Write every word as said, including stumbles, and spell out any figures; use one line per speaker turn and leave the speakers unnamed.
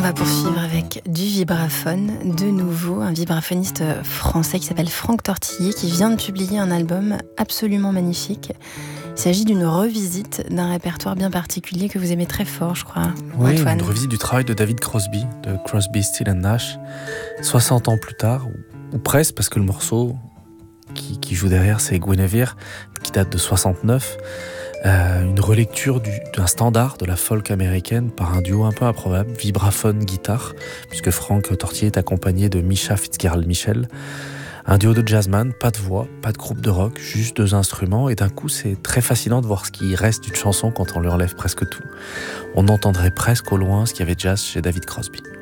On va poursuivre avec du vibraphone, de nouveau, un vibraphoniste français qui s'appelle Franck Tortiller, qui vient de publier un album absolument magnifique. Il s'agit d'une revisite d'un répertoire bien particulier que vous aimez très fort, je crois,
oui,
Antoine.
Une revisite du travail de David Crosby, de Crosby, Still and Nash, soixante ans plus tard, ou, ou presque, parce que le morceau qui, qui joue derrière, c'est Guinevere, qui date de soixante-neuf. Euh, une relecture du, d'un standard de la folk américaine par un duo un peu improbable, vibraphone-guitare, puisque Franck Tortiller est accompagné de Misha Fitzgerald-Michel. Un duo de jazzman, pas de voix, pas de groupe de rock, juste deux instruments, et d'un coup c'est très fascinant de voir ce qui reste d'une chanson quand on lui enlève presque tout. On entendrait presque au loin ce qu'il y avait de jazz chez David Crosby.